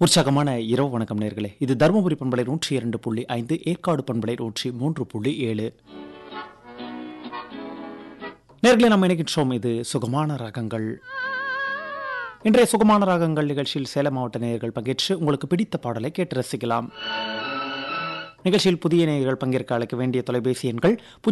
உற்சாகமான இரவு வணக்கம் நேர்களே. இது தருமபுரி பண்பலை 102.5, ஏற்காடு பண்பலை 103.7. நேர்களே, நம்ம இணைக்கின்றோம். இது சுகமான ராகங்கள். இன்றைய சுகமான ராகங்கள் நிகழ்ச்சியில் சேலம் மாவட்ட நேயர்கள் பங்கேற்று உங்களுக்கு பிடித்த பாடலை கேட்டு ரசிக்கலாம். நிகழ்ச்சியில் புதிய நேயர்கள் பங்கேற்க அழைக்க வேண்டிய தொலைபேசி எண்கள்